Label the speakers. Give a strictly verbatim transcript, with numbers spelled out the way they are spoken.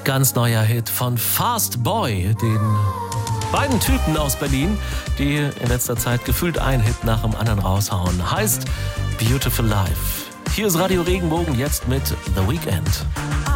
Speaker 1: ganz neuer Hit von Fast Boy, den beiden Typen aus Berlin, die in letzter Zeit gefühlt einen Hit nach dem anderen raushauen. Heißt Beautiful Life. Hier ist Radio Regenbogen jetzt mit The Weeknd.